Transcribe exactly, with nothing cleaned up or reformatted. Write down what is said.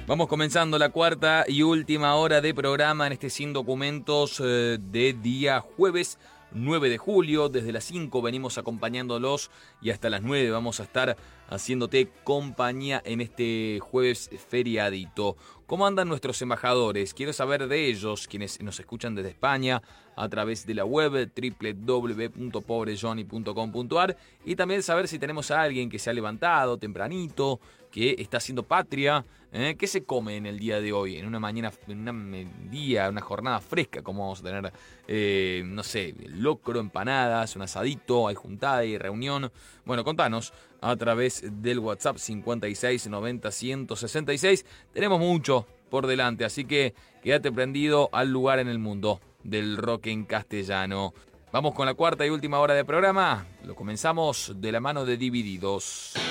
Vamos comenzando la cuarta y última hora de programa en este Sin Documentos eh, de día jueves nueve de julio. Desde las cinco venimos acompañándolos y hasta las nueve vamos a estar haciéndote compañía en este jueves feriadito. ¿Cómo andan nuestros embajadores? Quiero saber de ellos, quienes nos escuchan desde España a través de la web doble u doble u doble u punto pobre johnny punto com punto a r y también saber si tenemos a alguien que se ha levantado tempranito, que está haciendo patria. ¿Eh? ¿Qué se come en el día de hoy? En una mañana, en un día, una jornada fresca, como vamos a tener, eh, no sé, locro, empanadas, un asadito, hay juntada, hay reunión. Bueno, contanos a través del WhatsApp cincuenta y seis noventa ciento sesenta y seis. Tenemos mucho por delante, así que quédate prendido al lugar en el mundo del rock en castellano. Vamos con la cuarta y última hora de programa. Lo comenzamos de la mano de Divididos.